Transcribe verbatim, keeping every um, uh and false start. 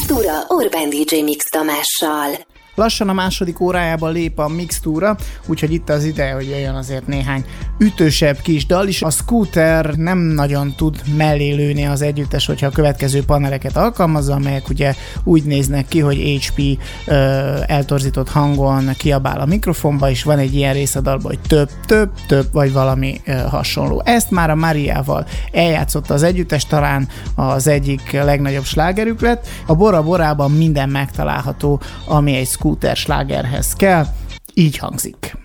Mixtúra Orbán dé dzsé Mix Tamással. Lassan a második órájában lép a mixtúra, úgyhogy itt az ideje, hogy jöjjön azért néhány ütősebb kis dal is. A Scooter nem nagyon tud mellé lőni az együttes, hogyha a következő paneleket alkalmazza, amelyek ugye úgy néznek ki, hogy há pé ö, eltorzított hangon kiabál a mikrofonba, és van egy ilyen rész a dalban, hogy több, több, több, vagy valami ö, hasonló. Ezt már a Mariával eljátszotta az együttes, talán az egyik legnagyobb slágerük lett. A Bora Borában minden megtalálható, ami egy Scooter slágerhez kell, így hangzik.